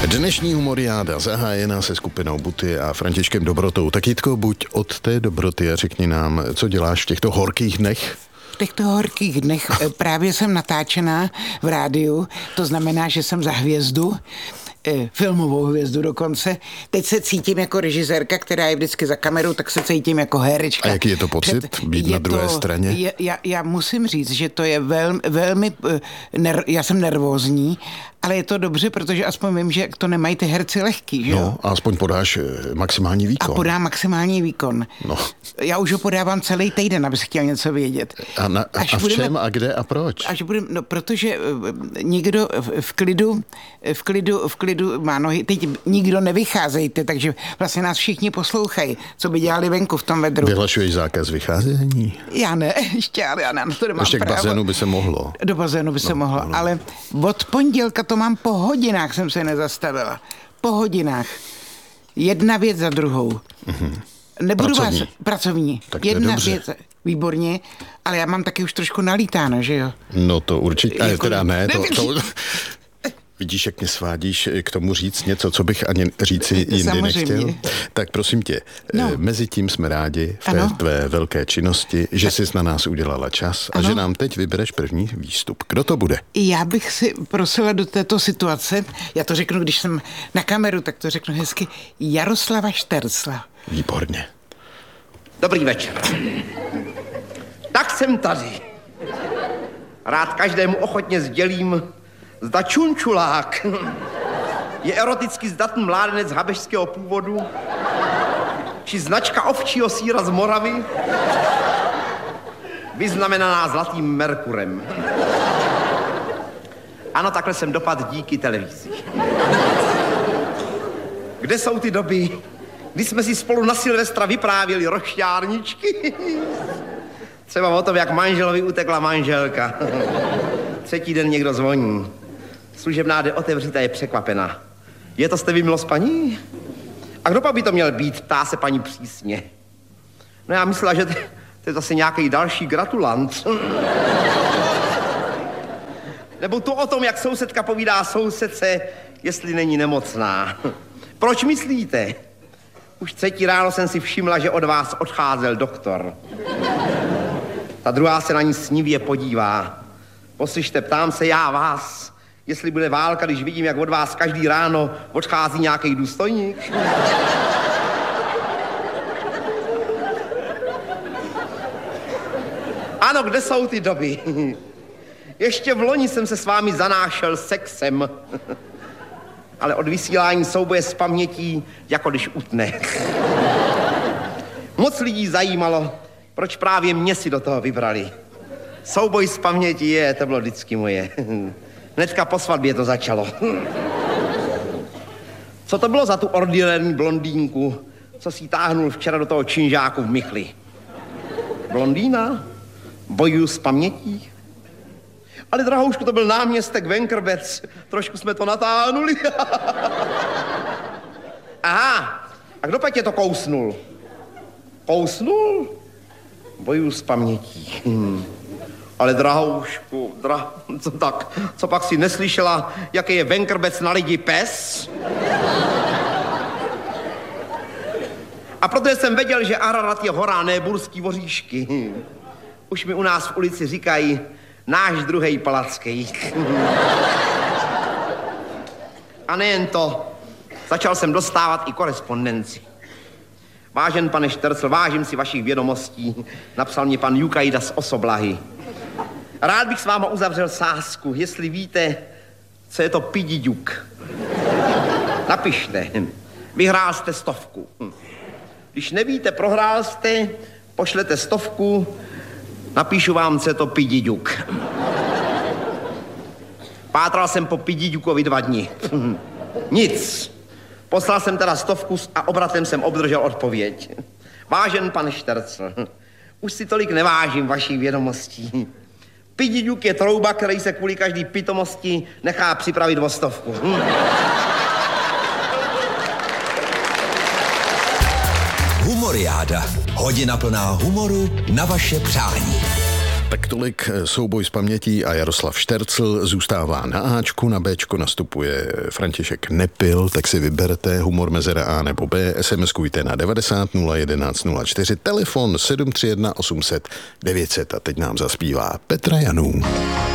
Dnešní humoriáda zahájená se skupinou Buty a Františkem Dobrotou. Tak Jitko, buď od té dobroty a řekni nám, co děláš v těchto horkých dnech? V těchto horkých dnech právě jsem natáčená v rádiu, to znamená, že jsem za hvězdu, filmovou hvězdu dokonce. Teď se cítím jako režisérka, která je vždycky za kamerou, tak se cítím jako herečka. A jaký je to pocit být na druhé straně? Já musím říct, že to je velmi já jsem nervózní, ale je to dobře, protože aspoň vím, že to nemají ty herci lehký, že jo? No, a aspoň podáš maximální výkon. A podám maximální výkon. No. Já už ho podávám celý týden, abys chtěl něco vědět. A v čem a kde a proč? Protože nikdo v klidu má nohy, teď nikdo nevycházejte, takže vlastně nás všichni poslouchají, co by dělali venku v tom vedru. Vyhlašuješ zákaz vycházení? Já ne, ještě, ale já na to nemám ještě právo. K bazénu by se mohlo. Do bazénu by se mohlo, no. Ale od pondělka to mám po hodinách, jsem se nezastavila. Po hodinách. Jedna věc za druhou. Mm-hmm. Nebudu pracovní. Vás... Pracovní. Tak jedna věc, výborně, ale já mám taky už trošku nalítáno, že jo? No to určitě, ale teda ne, to... Vidíš, jak mě svádíš k tomu říct něco, co bych ani říci jindy samozřejmě nechtěl? Tak prosím tě, mezi tím jsme rádi v té tvé velké činnosti, že jsi na nás udělala čas a že nám teď vybereš první výstup. Kdo to bude? Já bych si prosila do této situace, já to řeknu, když jsem na kameru, tak to řeknu hezky, Jaroslava Štercla. Výborně. Dobrý večer. Tak jsem tady. Rád každému ochotně sdělím, zda čunčulák je eroticky zdatný mládenec habežského původu, či značka ovčího sýra z Moravy, vyznamenaná zlatým Merkurem. Ano, takhle jsem dopadl díky televizi. Kde jsou ty doby, kdy jsme si spolu na Silvestra vyprávěli rošťárničky? Třeba o tom, jak manželovi utekla manželka. Třetí den někdo zvoní. Služebná jde otevřít a je překvapená. Je to jste vy, milost paní? A kdo pak by to měl být? Ptá se paní přísně. No já myslela, že to je zase nějaký další gratulant. Nebo tu o tom, jak sousedka povídá sousedce, jestli není nemocná. Proč myslíte? Už třetí ráno jsem si všimla, že od vás odcházel doktor. Ta druhá se na ní snivě podívá. Poslyšte, ptám se já vás, jestli bude válka, když vidím, jak od vás každý ráno odchází nějaký důstojník. Ano, kde jsou ty doby? Ještě v loni jsem se s vámi zanášel sexem. Ale od vysílání souboje s pamětí, jako když utne. Moc lidí zajímalo, proč právě mě si do toho vybrali. Souboj s pamětí to bylo vždycky moje. Hnedka po svatbě to začalo. Co to bylo za tu ordinární blondýnku, co si táhnul včera do toho činžáku v Michli? Blondýna? Bojuju s pamětí? Ale drahoušku, to byl náměstek Venkrbec. Trošku jsme to natáhnuli. Aha, a kdo pak tě to kousnul? Kousnul? Bojuju s pamětí. Ale drahoušku, co pak si neslyšela, jaký je Venkrbec na lidi pes? A protože jsem věděl, že Ararat je hora, ne burský voříšky. Už mi u nás v ulici říkají náš druhej Palacký. A nejen to, začal jsem dostávat i korespondenci. Vážen pane Štercl, vážím si vašich vědomostí, napsal mě pan Jukajda z Osoblahy. Rád bych s váma uzavřel sázku, jestli víte, co je to pidiďuk. Napište, vyhrál jste 100. Když nevíte, prohrál jste, pošlete 100, napíšu vám, co je to pidiďuk. Pátral jsem po pidiďukovi 2 dny. Nic. Poslal jsem teda 100 a obratem jsem obdržel odpověď. Vážen pane Štercl, už si tolik nevážím vašich vědomostí. Pidiďuk je trouba, který se kvůli každý pitomosti nechá připravit o 100. Humoriáda. Hodina plná humoru na vaše přání. Tak tolik souboj s pamětí a Jaroslav Štercl zůstává na Ačku, na Bčku nastupuje František Nepil, tak si vyberte humor mezera A nebo B, SMS-kujte na 90 011 04, telefon 731 800 900 a teď nám zaspívá Petra Janů.